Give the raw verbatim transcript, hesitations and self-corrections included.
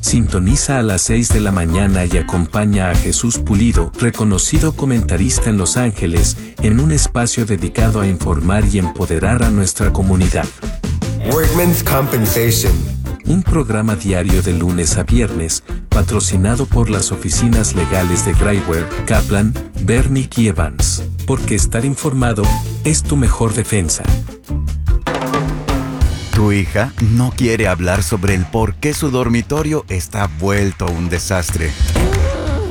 Sintoniza a las seis de la mañana y acompaña a Jesús Pulido, reconocido comentarista en Los Ángeles, en un espacio dedicado a informar y empoderar a nuestra comunidad. Workman's Compensation. Un programa diario de lunes a viernes, patrocinado por las oficinas legales de Graiwer, Kaplan, Bernick y Evans. Porque estar informado es tu mejor defensa. Tu hija no quiere hablar sobre el por qué su dormitorio está vuelto un desastre.